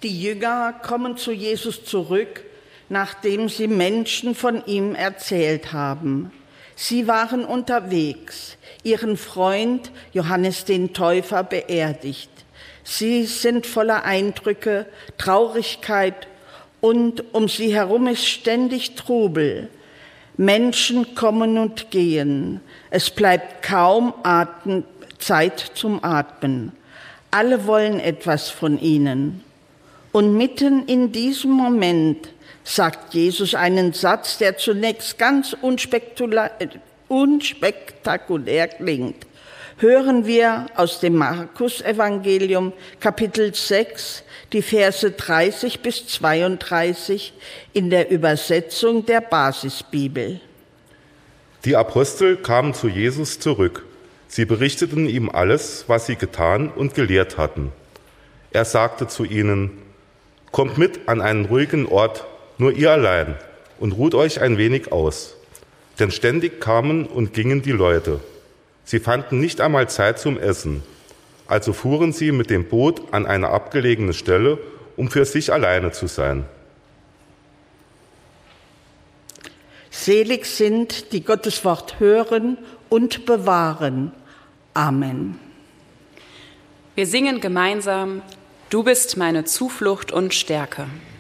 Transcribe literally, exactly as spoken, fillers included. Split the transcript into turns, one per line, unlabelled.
Die Jünger kommen zu Jesus zurück, nachdem sie Menschen von ihm erzählt haben. Sie waren unterwegs, ihren Freund Johannes den Täufer beerdigt. Sie sind voller Eindrücke, Traurigkeit und um sie herum ist ständig Trubel. Menschen kommen und gehen. Es bleibt kaum Atmen, Zeit zum Atmen. Alle wollen etwas von ihnen. Und mitten in diesem Moment sagt Jesus einen Satz, der zunächst ganz unspektakulär klingt. Hören wir aus dem Markus-Evangelium, Kapitel sechs, die Verse dreißig bis zweiunddreißig in der Übersetzung der Basisbibel.
Die Apostel kamen zu Jesus zurück. Sie berichteten ihm alles, was sie getan und gelehrt hatten. Er sagte zu ihnen: Kommt mit an einen ruhigen Ort, nur ihr allein, und ruht euch ein wenig aus. Denn ständig kamen und gingen die Leute. Sie fanden nicht einmal Zeit zum Essen. Also fuhren sie mit dem Boot an eine abgelegene Stelle, um für sich alleine zu sein.
Selig sind, die Gottes Wort hören und bewahren. Amen.
Wir singen gemeinsam: Du bist meine Zuflucht und Stärke.